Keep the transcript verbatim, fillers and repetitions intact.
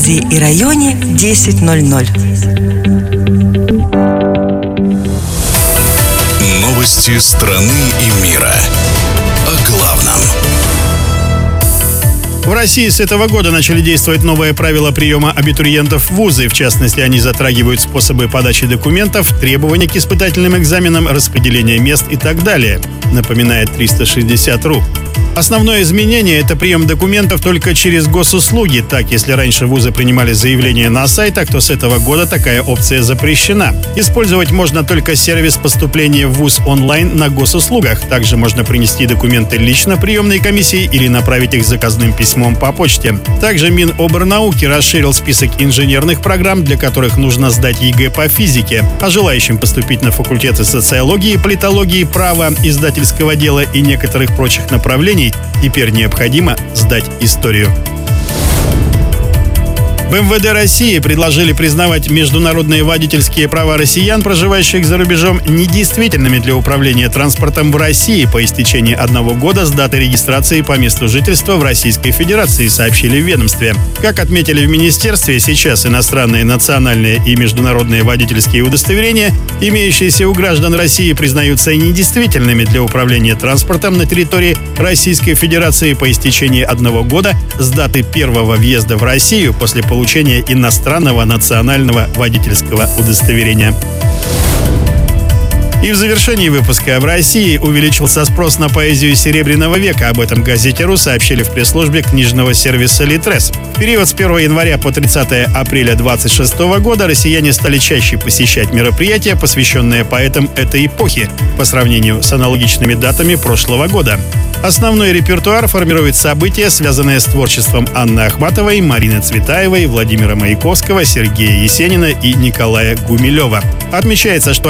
центре и районе в десять ноль ноль. Новости страны и мира. О главном. В России с этого года начали действовать новые правила приема абитуриентов в вузы. В частности, они затрагивают способы подачи документов, требования к испытательным экзаменам, распределение мест и так далее, напоминает триста шестьдесят точка ру. Основное изменение – это прием документов только через госуслуги. Так, если раньше вузы принимали заявления на сайтах, то с этого года такая опция запрещена. Использовать можно только сервис поступления в вуз онлайн на госуслугах. Также можно принести документы лично в приемной комиссии или направить их заказным письмом по почте. Также Минобрнауки расширил список инженерных программ, для которых нужно сдать ЕГЭ по физике. А желающим поступить на факультеты социологии, политологии, права, издательского дела и некоторых прочих направлений теперь необходимо сдать историю. В эм вэ дэ России предложили признавать международные водительские права россиян, проживающих за рубежом, недействительными для управления транспортом в России по истечении одного года с даты регистрации по месту жительства в Российской Федерации, сообщили в ведомстве. Как отметили в министерстве, сейчас иностранные национальные и международные водительские удостоверения, имеющиеся у граждан России, признаются недействительными для управления транспортом на территории Российской Федерации по истечении одного года с даты первого въезда в Россию после получения получения иностранного национального водительского удостоверения. И в завершении выпуска: в России увеличился спрос на поэзию Серебряного века. Об этом газете РУ сообщили в пресс-службе книжного сервиса «Литрес». В период с первого января по тридцатое апреля две тысячи двадцать шестого года россияне стали чаще посещать мероприятия, посвященные поэтам этой эпохи, по сравнению с аналогичными датами прошлого года. Основной репертуар формирует события, связанные с творчеством Анны Ахматовой, Марины Цветаевой, Владимира Маяковского, Сергея Есенина и Николая Гумилева. Отмечается, что